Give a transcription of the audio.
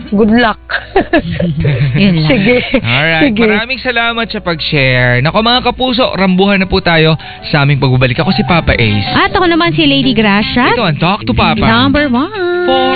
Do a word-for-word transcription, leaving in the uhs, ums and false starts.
good luck. Yun lang. Sige. Alright, Sige. maraming salamat sa pag-share. Nako mga kapuso, rambuhan na po tayo sa aming pagbabalik. Ako si Papa Ace. At ako naman si Lady Gracia. Ito ang Talk to Papa. Number one. For